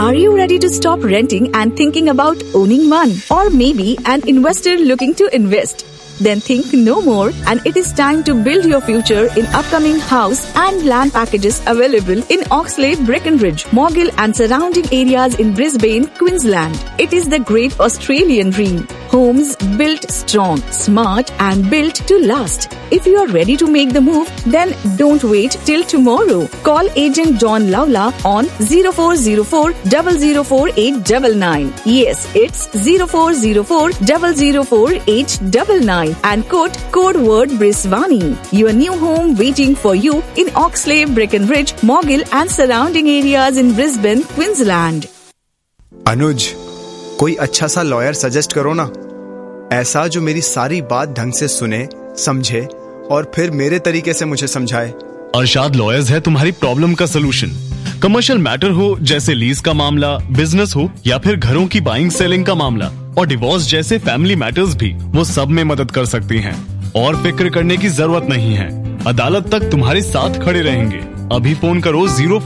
Are you ready to stop renting and thinking about owning one? Or maybe an investor looking to invest? Then think no more, and it is time to build your future in upcoming house and land packages available in Oxlade, Breckenridge, Moggill and surrounding areas in Brisbane, Queensland. It is the great Australian dream. Homes built strong, smart and built to last. If you are ready to make the move, then don't wait till tomorrow. Call agent John Lawla on 0404 004 899. Yes, it's 0404 004 899 and quote code word Brisbane. Your new home waiting for you in Oxlade, Breckenridge, Moggill and surrounding areas in Brisbane, Queensland. अनुज, कोई अच्छा सा lawyer suggest करो ना, ऐसा जो मेरी सारी बात ढंग से सुने, समझे और फिर मेरे तरीके से मुझे समझाए। अरशाद लॉयर्स है तुम्हारी प्रॉब्लम का सलूशन। कमर्शियल मैटर हो जैसे लीज का मामला, बिजनेस हो या फिर घरों की बाइंग सेलिंग का मामला और डिवोर्स जैसे फैमिली मैटर्स भी, वो सब में मदद कर सकती हैं। और फिक्र करने की जरूरत नहीं है, अदालत तक तुम्हारे साथ खड़े रहेंगे। अभी फोन करो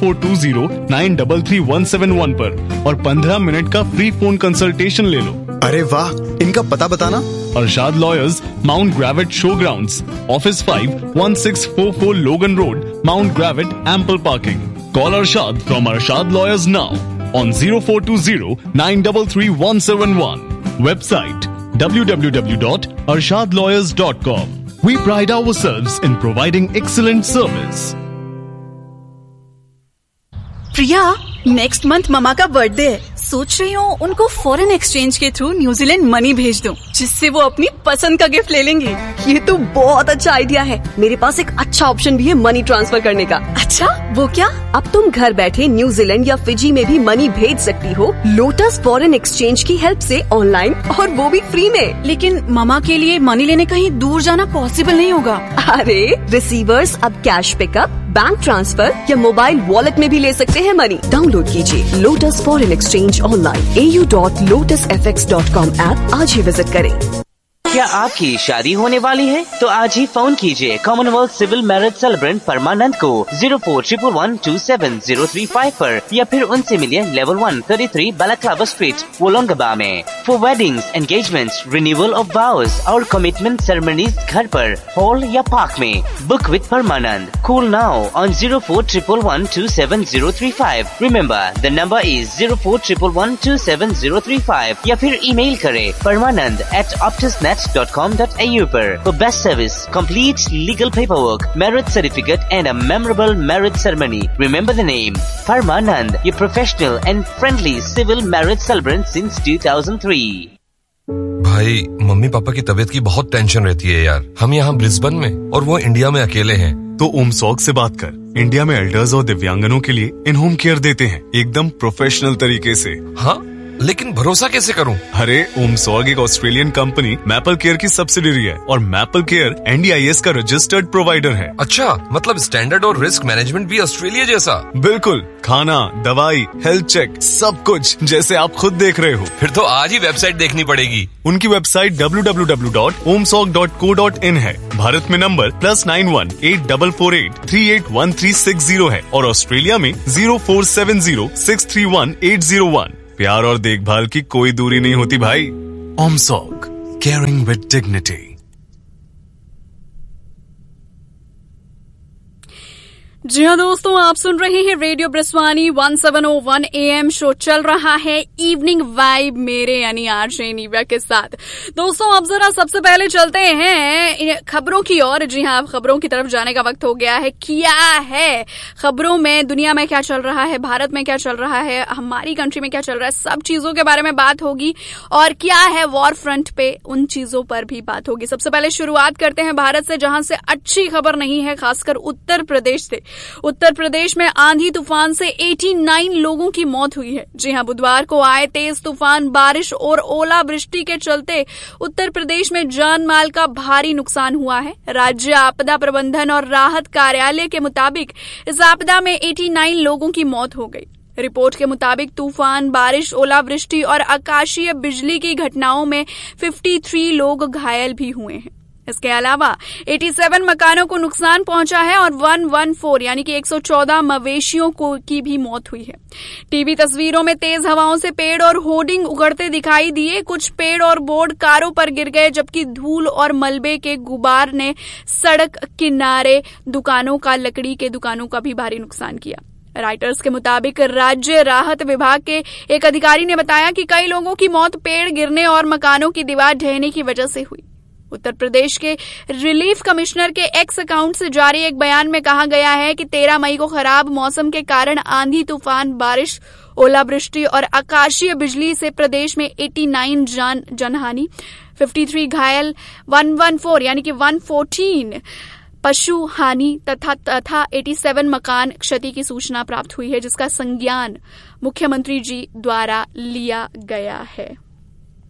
0420933171 पर और 15 मिनट का फ्री फोन कंसल्टेशन ले लो। अरे वाह, इनका पता बताना। Arshad lawyers, mount ग्रेविट show grounds, office 5, 1644 लोगन road, mount ग्रेविट, ample parking. Call Arshad from Arshad Lawyers now on 0420933171. Website www.arshadlawyers.com. We pride ourselves in providing excellent service. Priya, next month mama का birthday है। सोच रही हूँ उनको फॉरेन एक्सचेंज के through New Zealand money भेज दूँ, जिससे वो अपनी पसंद का गिफ्ट ले लेंगे। ये तो बहुत अच्छा आइडिया है। मेरे पास एक अच्छा ऑप्शन भी है मनी ट्रांसफर करने का। अच्छा, वो क्या? अब तुम घर बैठे न्यूजीलैंड या फिजी में भी मनी भेज सकती हो लोटस फॉरेन एक्सचेंज की हेल्प से ऑनलाइन, और वो भी फ्री में। लेकिन ममा के लिए मनी लेने कहीं दूर जाना पॉसिबल नहीं होगा। अरे, रिसीवर्स अब कैश पिकअप, बैंक ट्रांसफर या मोबाइल वॉलेट में भी ले सकते हैं मनी। डाउनलोड कीजिए lotus foreign exchange online au.lotusfx.com app आज ही विजिट करें। क्या आपकी शादी होने वाली है? तो आज ही फोन कीजिए कॉमनवेल्थ सिविल मैरिज सेलिब्रेंट परमानंद को 0411127035 पर या फिर उनसे मिलिए लेवल 1 33 बालाक्लावा स्ट्रीट, वोलोंगबा में। For weddings, engagements, renewal of वाउज और कमिटमेंट सेरेमनीज घर पर, हॉल या पार्क में। Book with Parmanand. Call now on 0411127035। Remember the number is 0411127035 या फिर ईमेल करें permanand@optusnet.com.au पर। For best service, complete legal paperwork, marriage certificate and a memorable marriage ceremony. Remember the name, Parmanand, your professional and friendly civil marriage celebrant since 2003. भाई, mummy papa की तबीयत की बहुत tension रहती है यार। हम यहाँ ब्रिस्बेन में और वो इंडिया में अकेले हैं। तो ओमसॉग से बात कर। इंडिया में एल्डर्स और दिव्यांगनों के लिए इन होम केयर देते हैं, एकदम प्रोफेशनल तरीके से। हाँ, लेकिन भरोसा कैसे करूं? अरे, ओमसॉग एक ऑस्ट्रेलियन कंपनी मैपल केयर की सब्सिडियरी है और मैपल केयर NDIS का रजिस्टर्ड प्रोवाइडर है। अच्छा, मतलब स्टैंडर्ड और रिस्क मैनेजमेंट भी ऑस्ट्रेलिया जैसा? बिल्कुल, खाना, दवाई, हेल्थ चेक, सब कुछ जैसे आप खुद देख रहे हो। फिर तो आज ही वेबसाइट देखनी पड़ेगी। उनकी वेबसाइट www.omsog.co.in है। भारत में नंबर +91 8448 381360 है और ऑस्ट्रेलिया में 0470 631 801। प्यार और देखभाल की कोई दूरी नहीं होती भाई। ओमसॉग, केयरिंग विद डिग्निटी। जी हाँ दोस्तों, आप सुन रहे हैं रेडियो ब्रिस्वानी 1701 AM। शो चल रहा है इवनिंग वाइब मेरे यानी आरजे नीवा के साथ। दोस्तों, अब जरा सबसे पहले चलते हैं खबरों की ओर। जी हाँ, खबरों की तरफ जाने का वक्त हो गया है। क्या है खबरों में, दुनिया में क्या चल रहा है, भारत में क्या चल रहा है, हमारी कंट्री में क्या चल रहा है, सब चीजों के बारे में बात होगी। और क्या है वॉर फ्रंट पे, उन चीजों पर भी बात होगी। सबसे पहले शुरुआत करते हैं भारत से, जहां से अच्छी खबर नहीं है, खासकर उत्तर प्रदेश से। उत्तर प्रदेश में आंधी तूफान से 89 लोगों की मौत हुई है। जी हां, बुधवार को आए तेज तूफान, बारिश और ओलावृष्टि के चलते उत्तर प्रदेश में जान माल का भारी नुकसान हुआ है। राज्य आपदा प्रबंधन और राहत कार्यालय के मुताबिक इस आपदा में 89 लोगों की मौत हो गई। रिपोर्ट के मुताबिक तूफान, बारिश, ओलावृष्टि और आकाशीय बिजली की घटनाओं में 53 लोग घायल भी हुए हैं। इसके अलावा 87 मकानों को नुकसान पहुंचा है और 114 यानी कि 114 मवेशियों की भी मौत हुई है। टीवी तस्वीरों में तेज हवाओं से पेड़ और होर्डिंग उगड़ते दिखाई दिए। कुछ पेड़ और बोर्ड कारों पर गिर गए, जबकि धूल और मलबे के गुबार ने सड़क किनारे दुकानों का, लकड़ी के दुकानों का भी भारी नुकसान किया। राइटर्स के मुताबिक राज्य राहत विभाग के एक अधिकारी ने बताया कि कई लोगों की मौत पेड़ गिरने और मकानों की दीवार ढहने की वजह से हुई। उत्तर प्रदेश के रिलीफ कमिश्नर के एक्स अकाउंट से जारी एक बयान में कहा गया है कि 13 मई को खराब मौसम के कारण आंधी तूफान, बारिश, ओलावृष्टि और आकाशीय बिजली से प्रदेश में 89 जनहानि, 53 घायल, 114 यानी कि 114 पशु हानि तथा 87 मकान क्षति की सूचना प्राप्त हुई है, जिसका संज्ञान मुख्यमंत्री जी द्वारा लिया गया है।